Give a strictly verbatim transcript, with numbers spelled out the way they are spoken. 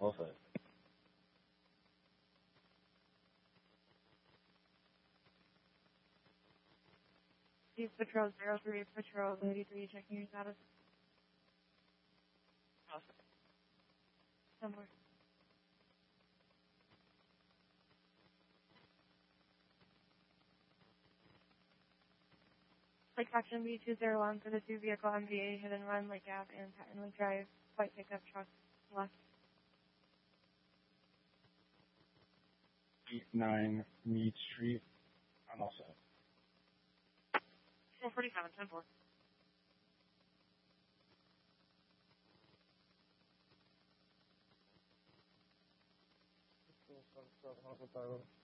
All set. Chief Patrol zero three, Patrol eighty-three, checking your status. Awesome. Somewhere. Like Action B two zero one for the two vehicle M V A hit and run Lake Ave and Patton Lake Drive, white pickup truck left. eight nine Mead Street. I'm all set. four forty-seven, ten four. Seven, seven,